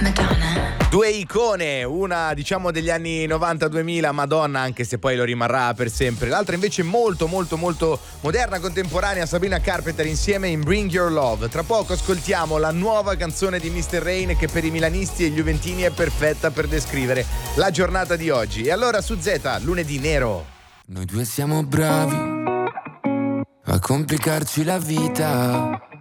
Due icone, una diciamo degli anni 90-2000, Madonna, anche se poi lo rimarrà per sempre. L'altra invece molto molto molto moderna, contemporanea, Sabrina Carpenter insieme in Bring Your Love. Tra poco ascoltiamo la nuova canzone di Mr. Rain che per i milanisti e gli juventini è perfetta per descrivere la giornata di oggi. E allora su Z, lunedì nero. Noi due siamo bravi a complicarci la vita.